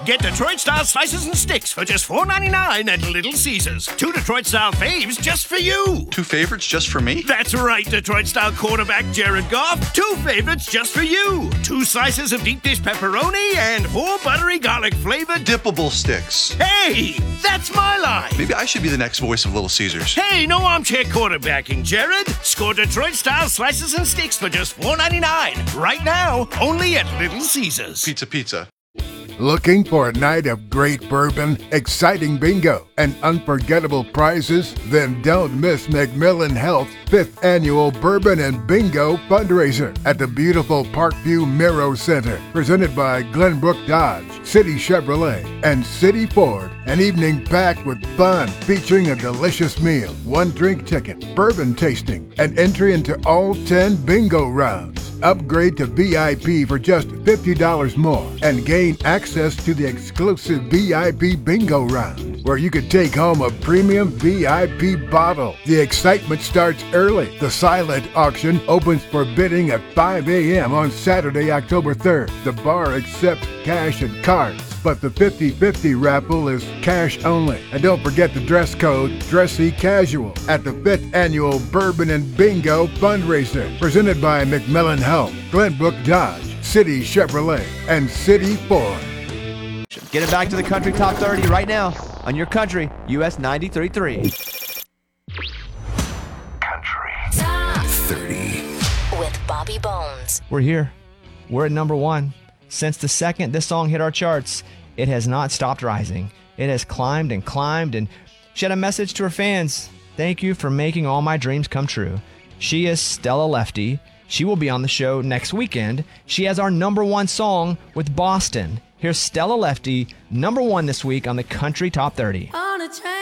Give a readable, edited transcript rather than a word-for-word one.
Get Detroit-style slices and sticks for just $4.99 at Little Caesars. 2 Detroit-style faves just for you. 2 favorites just for me? That's right, Detroit-style quarterback Jared Goff. 2 favorites just for you. 2 slices of deep dish pepperoni and 4 buttery garlic-flavored dippable sticks. Hey, that's my line. Maybe I should be the next voice of Little Caesars. Hey, no armchair quarterbacking, Jared. Score Detroit-style slices and sticks for just $4.99. Right now, only at Little Caesars. Pizza. Looking for a night of great bourbon, exciting bingo, and unforgettable prizes? Then don't miss McMillan Health's 5th annual Bourbon and Bingo fundraiser at the beautiful Parkview Miro Center, presented by Glenbrook Dodge, City Chevrolet, and City Ford. An evening packed with fun, featuring a delicious meal, 1 drink ticket, bourbon tasting, and entry into all 10 bingo rounds. Upgrade to VIP for just $50 more and gain access to the exclusive VIP bingo round, where you could take home a premium VIP bottle. The excitement starts early. The silent auction opens for bidding at 5 a.m. on Saturday, October 3rd. The bar accepts cash and cards, but the 50-50 raffle is cash only. And don't forget the dress code, dressy casual, at the 5th annual Bourbon and Bingo fundraiser, presented by McMillan Health, Glenbrook Dodge, City Chevrolet, and City Ford. Get it back to the Country Top 30 right now on your Country US 93.3. Country Top 30 with Bobby Bones. We're here. We're at number 1. Since the second this song hit our charts, it has not stopped rising. It has climbed and climbed, and she had a message to her fans. Thank you for making all my dreams come true. She is Stella Lefty. She will be on the show next weekend. She has our number 1 song with Boston. Here's Stella Lefty, number 1 this week on the Country Top 30. On a train.